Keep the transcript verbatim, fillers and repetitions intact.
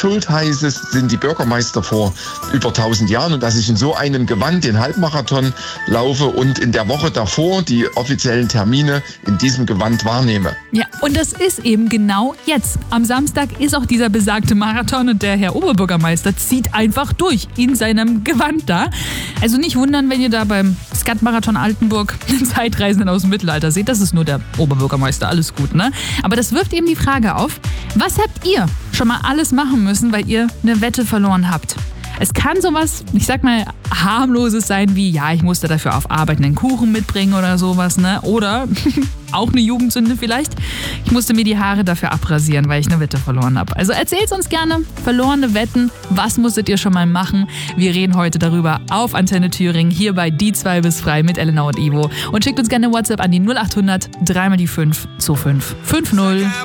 schuld, heißt es, sind die Bürgermeister vor über tausend Jahren und dass ich in so einem Gewand den Halbmarathon laufe und in der Woche davor die offiziellen Termine in diesem Gewand wahrnehme. Ja, und das ist eben genau jetzt. Am Samstag ist auch dieser besagte Marathon und der Herr Oberbürgermeister zieht einfach durch in seinem Gewand da. Also nicht wundern, wenn ihr da beim Skatmarathon Altenburg einen Zeitreisenden aus dem Mittelalter seht. Das ist nur der Oberbürgermeister, alles gut, ne? Aber das wirft eben die Frage auf, was habt ihr schon mal alles machen müssen, weil ihr eine Wette verloren habt? Es kann sowas, ich sag mal, harmloses sein wie, ja, ich musste dafür auf Arbeit einen Kuchen mitbringen oder sowas, ne? Oder auch eine Jugendsünde vielleicht, ich musste mir die Haare dafür abrasieren, weil ich eine Wette verloren habe. Also erzählt's uns gerne, verlorene Wetten, was musstet ihr schon mal machen? Wir reden heute darüber auf Antenne Thüringen, hier bei Die zwei bis frei mit Elena und Ivo. Und schickt uns gerne WhatsApp an die null acht hundert drei mal die fünf zwei fünf fünf null.